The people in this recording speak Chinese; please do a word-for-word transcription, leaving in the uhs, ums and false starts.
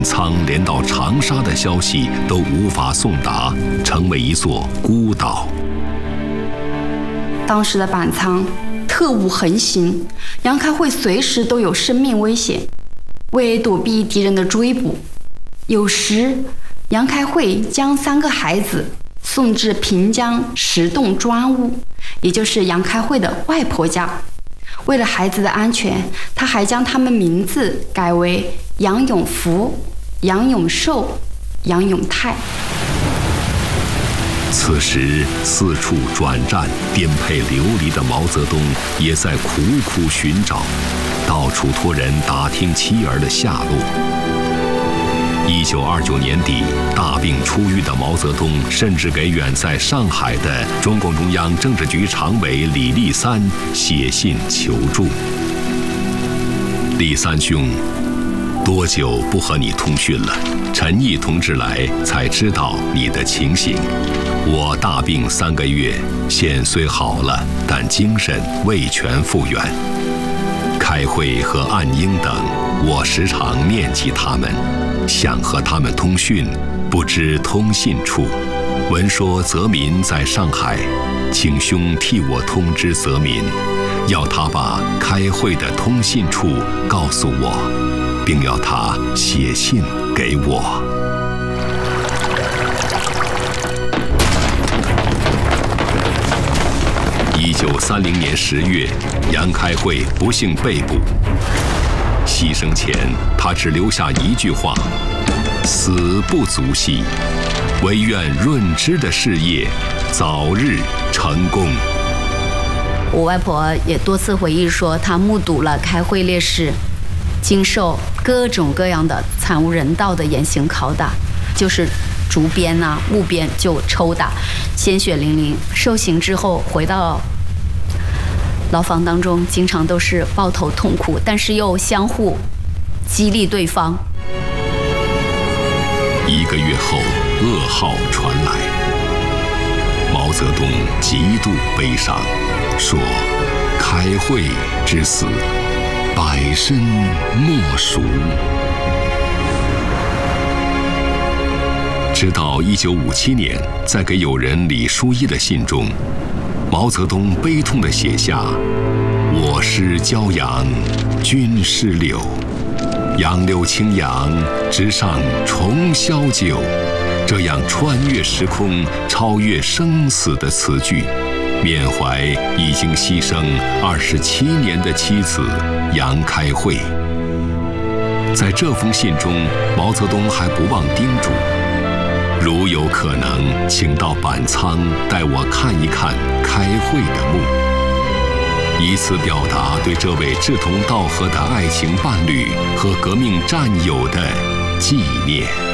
仓连到长沙的消息都无法送达，成为一座孤岛。 当时的板仓特务横行，杨开慧随时都有生命危险。为躲避敌人的追捕，有时杨开慧将三个孩子送至平江石洞庄屋，也就是杨开慧的外婆家。为了孩子的安全，他还将他们名字改为杨永福、杨永寿、杨永泰。 此时四处转战、颠沛流离的毛泽东也在苦苦寻找，到处托人打听妻儿的下落。一九二九年底，大病初愈的毛泽东甚至给远在上海的中共中央政治局常委李立三写信求助。立三兄，多久不和你通讯了？陈毅同志来才知道你的情形。我大病三个月，现虽好了，但精神未全复原。开慧和岸英等，我时常念及他们，想和他们通讯，不知通信处。闻说泽民在上海，请兄替我通知泽民，要他把开慧的通信处告诉我，并要他写信给我。一九三零年十月，杨开慧不幸被捕。牺牲前，他只留下一句话：“死不足惜，唯愿润之的事业早日成功。” 我外婆也多次回忆说，她目睹了开慧烈士经受各种各样的惨无人道的严刑拷打，就是竹鞭啊、木鞭就抽打，鲜血淋淋。受刑之后回到牢房当中，经常都是抱头痛哭，但是又相互激励对方。 一个月后，噩耗传来，毛泽东极度悲伤，说：“开慧之死，百身莫属。”直到一九五七年，在给友人李书一的信中，毛泽东悲痛地写下：“我师骄阳，君师柳，杨柳青杨，直上重霄九。”这样穿越时空、超越生死的词句，缅怀已经牺牲二十七年的妻子杨开慧。在这封信中，毛泽东还不忘叮嘱：“如有可能，请到板仓带我看一看开慧的墓，以此表达对这位志同道合的爱情伴侣和革命战友的纪念。”